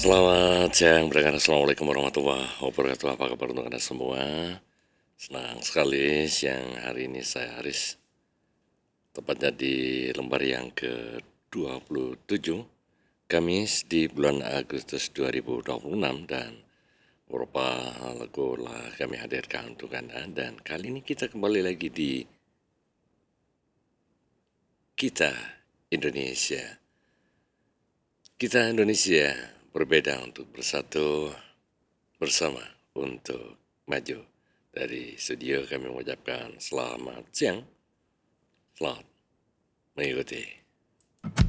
Selamat siang, berkat Assalamualaikum warahmatullahi wabarakatuh. Apa kabar untuk Anda semua? Senang sekali siang hari ini saya Haris, tepatnya di lembar yang ke-27, Kamis di bulan Agustus 2026, dan beberapa lagu lah kami hadirkan untuk Anda. Dan kali ini kita kembali lagi di Kita Indonesia. Kita Indonesia berbeda untuk bersatu bersama untuk maju. Dari studio kami mengucapkan selamat siang, selamat mengikuti.